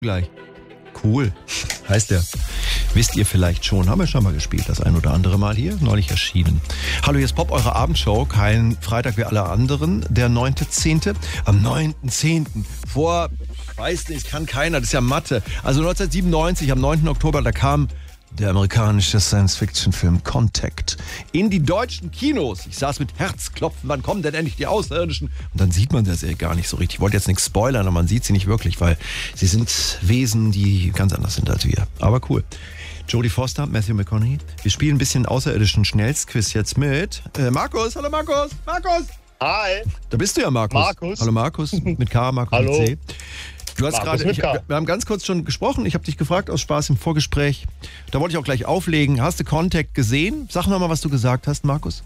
gleich. Cool, heißt der. Wisst ihr vielleicht schon, haben wir schon mal gespielt, das ein oder andere Mal hier, neulich erschienen. Hallo, hier ist Pop, eure Abendshow, kein Freitag wie alle anderen, der 9.10. Am 9.10. vor, weiß nicht, kann keiner, das ist ja Mathe. Also 1997, am 9. Oktober, da kam der amerikanische Science-Fiction-Film Contact in die deutschen Kinos. Ich saß mit Herzklopfen, wann kommen denn endlich die Außerirdischen? Und dann sieht man das ja gar nicht so richtig. Ich wollte jetzt nichts spoilern, aber man sieht sie nicht wirklich, weil sie sind Wesen, die ganz anders sind als wir. Aber cool. Jodie Foster, Matthew McConaughey. Wir spielen ein bisschen außerirdischen Schnellsquiz jetzt mit Markus. Hallo Markus. Markus. Hi. Da bist du ja, Markus. Markus. Hallo Markus. Mit K, Markus Hallo. mit C. Du hast Markus gerade, wir haben ganz kurz schon gesprochen. Ich habe dich gefragt aus Spaß im Vorgespräch. Da wollte ich auch gleich auflegen. Hast du Contact gesehen? Sag noch mal, was du gesagt hast, Markus.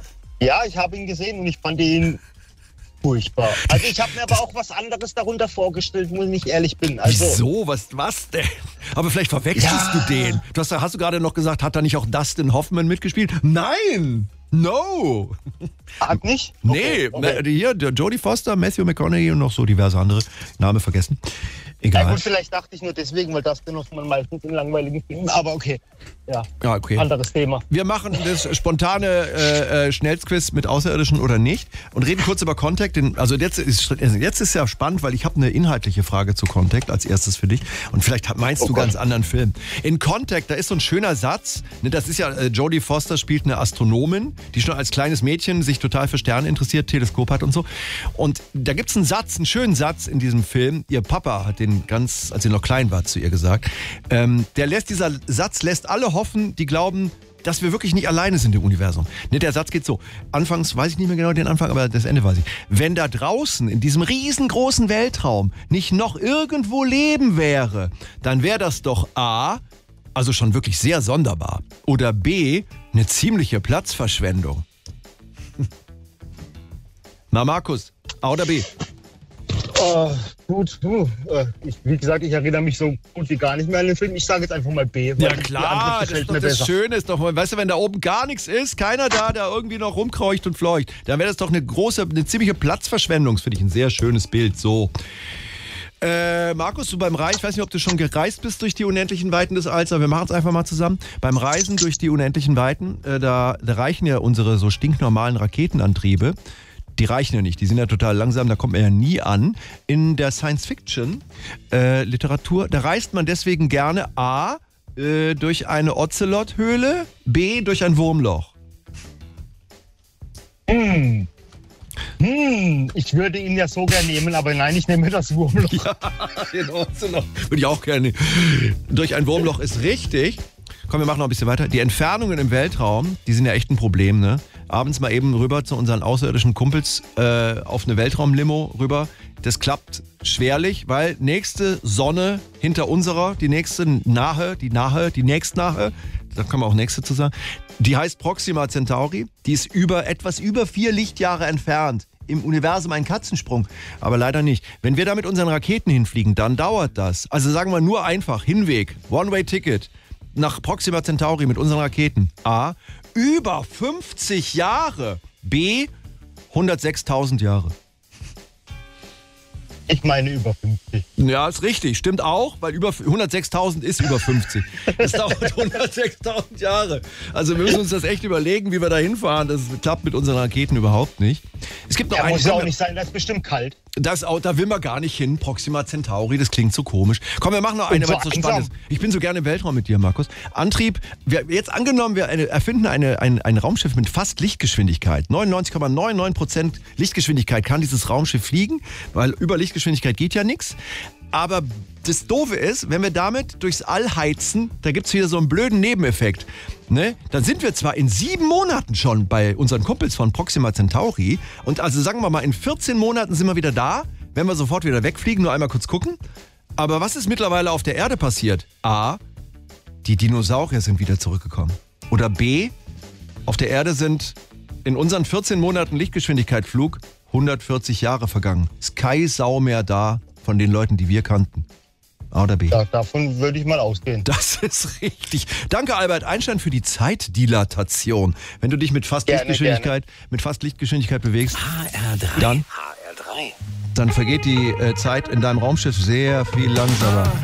Ja, ich habe ihn gesehen und ich fand ihn furchtbar. Also ich habe mir aber auch was anderes darunter vorgestellt, wenn ich ehrlich bin. Also, Wieso? Was denn? Aber vielleicht verwechselst du den. Hast du gerade noch gesagt, hat da nicht auch Dustin Hoffman mitgespielt? Nein! No! Hat nicht? Nee, Okay. Hier, der Jodie Foster, Matthew McConaughey und noch so diverse andere. Name vergessen. Egal. Ja gut, vielleicht dachte ich nur deswegen, weil das noch man meistens in langweiligen Filmen. Aber okay. Ja, okay. anderes Thema. Wir machen das spontane Schnellsquiz mit Außerirdischen oder nicht und reden kurz über Contact. Also jetzt ist ja spannend, weil ich habe eine inhaltliche Frage zu Contact als erstes für dich und vielleicht meinst du ganz anderen Film. In Contact, da ist so ein schöner Satz, ne, das ist ja, Jodie Foster spielt eine Astronomin, die schon als kleines Mädchen sich total für Sterne interessiert, Teleskop hat und so. Und da gibt es einen schönen Satz in diesem Film. Ihr Papa hat den als sie noch klein war, zu ihr gesagt. Dieser Satz lässt alle hoffen, die glauben, dass wir wirklich nicht alleine sind im Universum. Ne, der Satz geht so. Anfangs weiß ich nicht mehr genau den Anfang, aber das Ende weiß ich. Wenn da draußen in diesem riesengroßen Weltraum nicht noch irgendwo Leben wäre, dann wäre das doch A, also schon wirklich sehr sonderbar, oder B, eine ziemliche Platzverschwendung. Na, Markus, A oder B? Gut, wie gesagt, ich erinnere mich so gut wie gar nicht mehr an den Film. Ich sage jetzt einfach mal B. Ja klar, das ist doch das Schöne. Ist doch, weißt du, wenn da oben gar nichts ist, keiner da, der irgendwie noch rumkreucht und fleucht, dann wäre das doch eine ziemliche Platzverschwendung. Das finde ich ein sehr schönes Bild. So. Markus, du beim Reisen, ich weiß nicht, ob du schon gereist bist durch die unendlichen Weiten des Alls, aber wir machen es einfach mal zusammen. Beim Reisen durch die unendlichen Weiten, da reichen ja unsere so stinknormalen Raketenantriebe. Die reichen ja nicht, die sind ja total langsam, da kommt man ja nie an. In der Science-Fiction-Literatur, da reist man deswegen gerne A, durch eine Ozelothöhle, B, durch ein Wurmloch. Ich würde ihn ja so gerne nehmen, aber nein, ich nehme das Wurmloch. Ja, den Ozelot würde ich auch gerne. Durch ein Wurmloch ist richtig. Komm, wir machen noch ein bisschen weiter. Die Entfernungen im Weltraum, die sind ja echt ein Problem, ne? Abends mal eben rüber zu unseren außerirdischen Kumpels auf eine Weltraumlimo rüber. Das klappt schwerlich, weil nächste Sonne hinter unserer, die nächstnahe, da kann man auch nächste zu sagen, die heißt Proxima Centauri. Die ist etwas über 4 Lichtjahre entfernt. Im Universum ein Katzensprung, aber leider nicht. Wenn wir da mit unseren Raketen hinfliegen, dann dauert das. Also sagen wir nur einfach, Hinweg, One-Way-Ticket nach Proxima Centauri mit unseren Raketen. A, über 50 Jahre. B, 106.000 Jahre. Ich meine über 50. Ja, ist richtig. Stimmt auch, weil 106.000 ist über 50. Das dauert 106.000 Jahre. Also wir müssen uns das echt überlegen, wie wir da hinfahren. Das klappt mit unseren Raketen überhaupt nicht. Es gibt noch muss ja auch nicht sein, das ist bestimmt kalt. Da will man gar nicht hin. Proxima Centauri, das klingt so komisch. Komm, wir machen noch eine, weil es so spannend ist. Ich bin so gerne im Weltraum mit dir, Markus. Antrieb, jetzt angenommen, wir erfinden ein Raumschiff mit fast Lichtgeschwindigkeit. 99,99% Lichtgeschwindigkeit kann dieses Raumschiff fliegen, weil über Lichtgeschwindigkeit geht ja nichts. Aber das Doofe ist, wenn wir damit durchs All heizen, da gibt es wieder so einen blöden Nebeneffekt. Ne? Dann sind wir zwar in 7 Monaten schon bei unseren Kumpels von Proxima Centauri und also sagen wir mal, in 14 Monaten sind wir wieder da, wenn wir sofort wieder wegfliegen, nur einmal kurz gucken. Aber was ist mittlerweile auf der Erde passiert? A, die Dinosaurier sind wieder zurückgekommen. Oder B, auf der Erde sind in unseren 14 Monaten Lichtgeschwindigkeitsflug 140 Jahre vergangen. Ist keine Sau mehr da von den Leuten, die wir kannten. A oder B? Ja, davon würde ich mal ausgehen. Das ist richtig. Danke, Albert Einstein, für die Zeitdilatation. Wenn du dich mit fast Lichtgeschwindigkeit bewegst, HR3. dann vergeht die Zeit in deinem Raumschiff sehr viel langsamer.